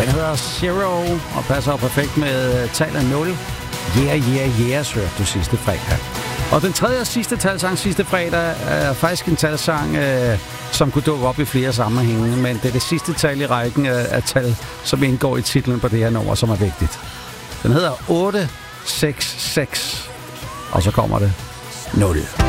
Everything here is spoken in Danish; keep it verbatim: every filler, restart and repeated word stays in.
Den hedder Zero og passer perfekt med tallet nul. Yeah, yeah, yeah, hørte du sidste fredag. Og den tredje og sidste talsang sidste fredag er faktisk en talsang, øh, som kunne dukke op i flere sammenhænge, men det er det sidste tal i rækken af, af tal, som indgår i titlen på det her nummer, som er vigtigt. Den hedder otte seks seks, og så kommer det nul.